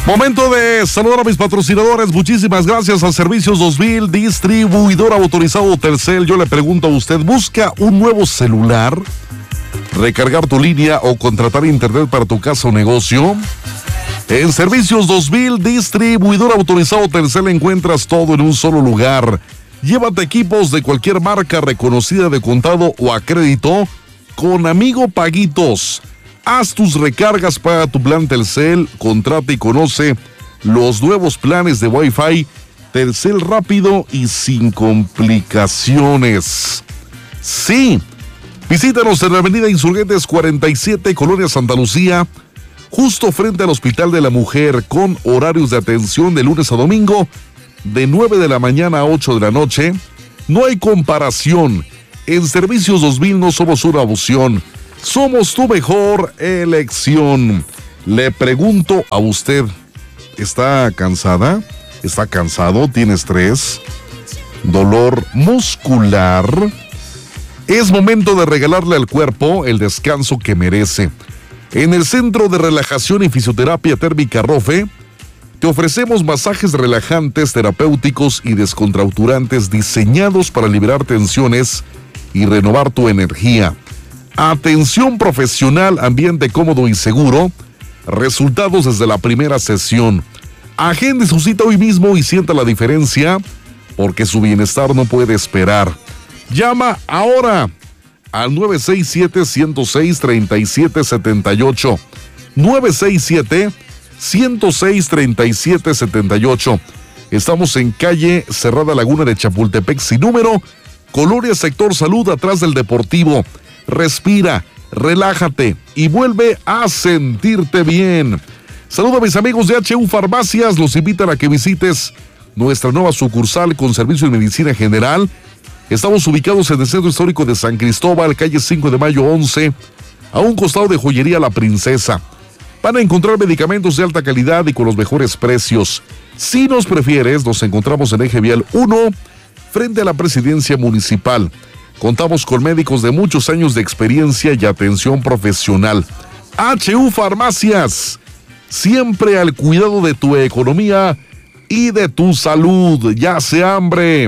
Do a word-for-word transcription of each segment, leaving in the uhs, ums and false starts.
Momento de saludar a mis patrocinadores. Muchísimas gracias a Servicios dos mil, distribuidor autorizado Telcel. Yo le pregunto a usted, ¿busca un nuevo celular, recargar tu línea o contratar internet para tu casa o negocio? En Servicios dos mil, distribuidor autorizado Telcel, encuentras todo en un solo lugar. Llévate equipos de cualquier marca reconocida de contado o a crédito con Amigo Paguitos. Haz tus recargas para tu plan Telcel, contrata y conoce los nuevos planes de Wi-Fi Telcel rápido y sin complicaciones. Sí, visítanos en la avenida Insurgentes cuarenta y siete, Colonia Santa Lucía, justo frente al Hospital de la Mujer, con horarios de atención de lunes a domingo, de nueve de la mañana a ocho de la noche. No hay comparación. En Servicios dos mil no somos una opción. Somos tu mejor elección. Le pregunto a usted, ¿está cansada? ¿Está cansado? ¿Tiene estrés? ¿Dolor muscular? Es momento de regalarle al cuerpo el descanso que merece. En el Centro de Relajación y Fisioterapia Térmica Rofe, te ofrecemos masajes relajantes, terapéuticos y descontracturantes diseñados para liberar tensiones y renovar tu energía. Atención profesional, ambiente cómodo y seguro. Resultados desde la primera sesión. Agende su cita hoy mismo y sienta la diferencia, porque su bienestar no puede esperar. Llama ahora al nueve seis siete, ciento seis, treinta y siete setenta y ocho. nueve seis siete, ciento seis, treinta y siete setenta y ocho. Estamos en calle Cerrada Laguna de Chapultepec, sin número, Colonia Sector Salud, atrás del Deportivo. Respira, relájate y vuelve a sentirte bien. Saludo a mis amigos de H U Farmacias. Los invitan a que visites nuestra nueva sucursal con servicio de medicina general. Estamos ubicados en el Centro Histórico de San Cristóbal, calle cinco de mayo once, a un costado de Joyería La Princesa. Van a encontrar medicamentos de alta calidad y con los mejores precios. Si nos prefieres, nos encontramos en Eje Vial uno, frente a la Presidencia Municipal. Contamos con médicos de muchos años de experiencia y atención profesional. H U Farmacias, siempre al cuidado de tu economía y de tu salud. Ya hace hambre.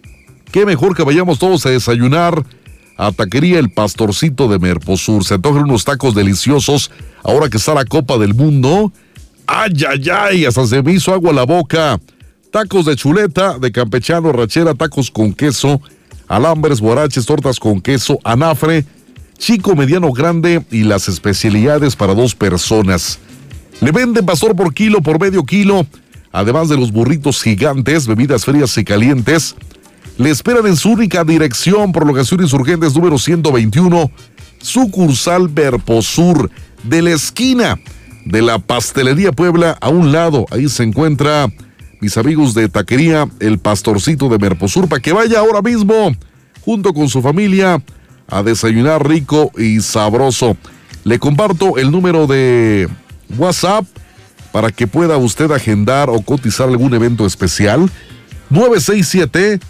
Qué mejor que vayamos todos a desayunar a Taquería El Pastorcito de Merposur. Se antojan unos tacos deliciosos ahora que está la Copa del Mundo. ¡Ay, ay, ay! Hasta se me hizo agua a la boca. Tacos de chuleta, de campechano, rachera, tacos con queso, alambres, guaraches, tortas con queso, anafre, chico, mediano, grande y las especialidades para dos personas. Le venden pastor por kilo, por medio kilo, además de los burritos gigantes, bebidas frías y calientes. Le esperan en su única dirección, Prolongación Insurgentes número ciento veintiuno, sucursal Merposur, de la esquina de la Pastelería Puebla, a un lado. Ahí se encuentra mis amigos de Taquería El Pastorcito de Merposur, para que vaya ahora mismo junto con su familia a desayunar rico y sabroso. Le comparto el número de WhatsApp para que pueda usted agendar o cotizar algún evento especial. nueve seis siete,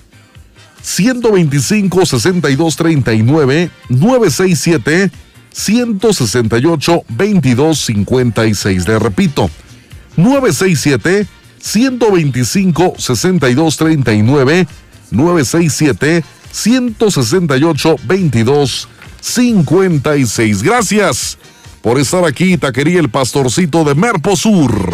ciento veinticinco, sesenta y dos treinta y nueve, nueve seis siete, ciento sesenta y ocho, veintidós cincuenta y seis. Le repito, nueve seis siete, ciento veinticinco, sesenta y dos treinta y nueve, nueve seis siete, ciento sesenta y ocho, veintidós cincuenta y seis. Gracias por estar aquí, Taquería El Pastorcito de Merposur.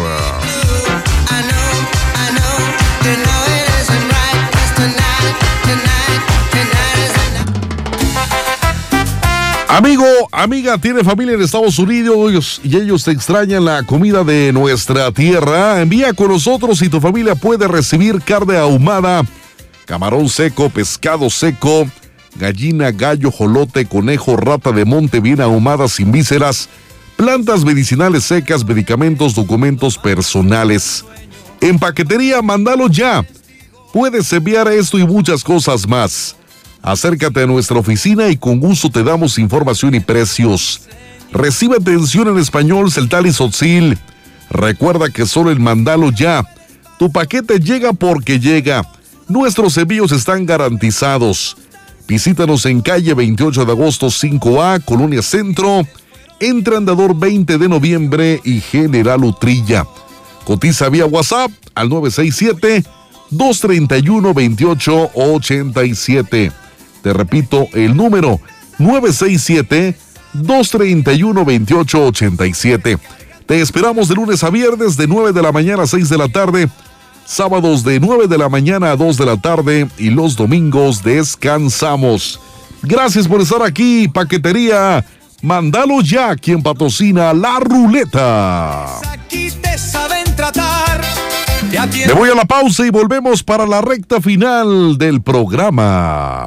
Amigo, amiga, tiene familia en Estados Unidos y ellos te extrañan la comida de nuestra tierra. Envía con nosotros y tu familia puede recibir carne ahumada, camarón seco, pescado seco, gallina, gallo, jolote, conejo, rata de monte bien ahumada sin vísceras, plantas medicinales secas, medicamentos, documentos personales. En paquetería, mándalo ya. Puedes enviar esto y muchas cosas más. Acércate a nuestra oficina y con gusto te damos información y precios. Recibe atención en español, celtal y tzotzil. Recuerda que solo el mandalo ya. Tu paquete llega porque llega. Nuestros envíos están garantizados. Visítanos en calle veintiocho de agosto cinco A, Colonia Centro, entre Andador veinte de noviembre y General Utrilla. Cotiza vía WhatsApp al nueve seis siete, dos tres uno, dos ocho ocho siete. Te repito el número nueve seis siete, dos tres uno, dos ocho ocho siete. Te esperamos de lunes a viernes de nueve de la mañana a seis de la tarde, sábados de nueve de la mañana a dos de la tarde y los domingos descansamos. Gracias por estar aquí, Paquetería Mándalo Ya, quien patrocina La Ruleta. Aquí te saben tratar. Me voy a la pausa y volvemos para la recta final del programa.